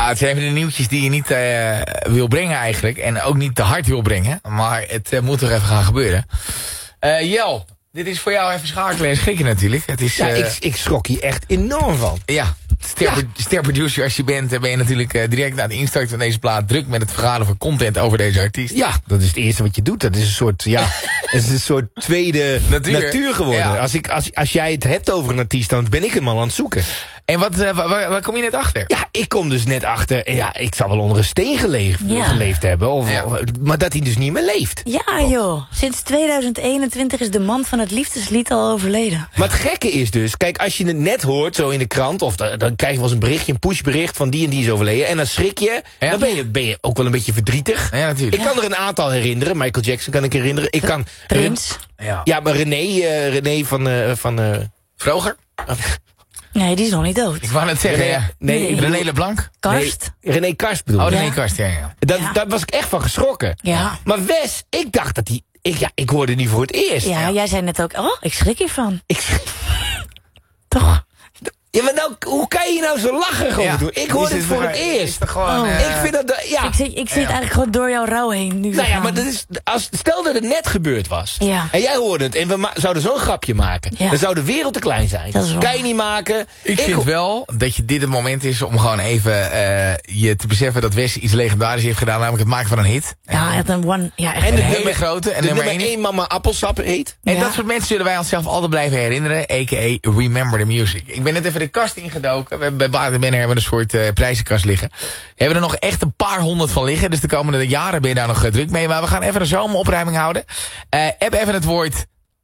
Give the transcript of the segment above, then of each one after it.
het zijn even de nieuwtjes die je niet wil brengen eigenlijk. En ook niet te hard wil brengen. Maar het moet toch even gaan gebeuren. Jel, dit is voor jou even schakelen en schrikken natuurlijk. Het is, ik schrok hier echt enorm van. Ja, sterproducer als je bent, ben je natuurlijk direct na de instart van deze plaat druk met het vergaren van content over deze artiest. Ja, dat is het eerste wat je doet. Dat is een soort, het is een soort tweede natuur geworden. Ja. Als jij het hebt over een artiest, dan ben ik hem al aan het zoeken. En waar kom je net achter? Ja, ik kom dus net achter. En ja, ik zal wel onder een steen geleefd hebben. Maar dat hij dus niet meer leeft. Ja joh, sinds 2021 is de man van het liefdeslied al overleden. Maar het gekke is dus, kijk, als je het net hoort, zo in de krant, of dan krijg je wel eens een berichtje, een pushbericht van die en die is overleden. En dan schrik je, dan ben je ook wel een beetje verdrietig. Ja, natuurlijk. Ik kan er een aantal herinneren. Michael Jackson kan ik herinneren. Ik kan Prins. Ja, maar René van Vroger? Nee, die is nog niet dood. Ik wou net zeggen, René Leblanc? Karst? Nee, René Karst bedoel ik. René Karst, ja. Daar was ik echt van geschrokken. Ja. Maar Wes, ik dacht dat hij... Ik hoorde niet voor het eerst. Ja, jij zei net ook, ik schrik hiervan. Ik Toch? Ja, maar nou, hoe kan je nou zo lacherig over doen? Ik hoorde het voor het eerst. Ik vind dat... Ik zie het eigenlijk gewoon door jouw rouw heen nu. Nou ja, maar dat is, stel dat het net gebeurd was. Ja. En jij hoorde het en we zouden zo'n grapje maken. Ja. Dan zou de wereld te klein zijn. Dat is waar. Kan je niet maken. Ik vind wel dat dit het moment is om gewoon even je te beseffen dat Wes iets legendarisch heeft gedaan. Namelijk het maken van een hit. Ja, echt een one... Ja, echt En de hele grote. En de nummer nummer 1. 1 mama appelsap heet. En Ja. dat soort mensen zullen wij onszelf altijd blijven herinneren. A.k.a. Remember the Music. Ik ben net even de kast ingedoken. We hebben bij Baart en Benner hebben we een soort prijzenkast liggen. We hebben er nog echt een paar honderd van liggen. Dus de komende jaren ben je daar nog druk mee. Maar we gaan even een zomeropruiming houden. App even het woord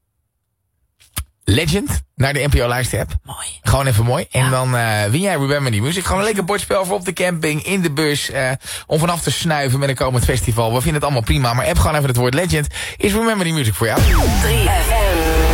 Legend naar de NPO-luister-app. Mooi. Gewoon even mooi. En dan win jij Remember the Music. Gewoon een lekker bordspel voor op de camping, in de bus. Om vanaf te snuiven met een komend festival. We vinden het allemaal prima. Maar app gewoon even het woord Legend. Is Remember the Music voor jou. 3FM.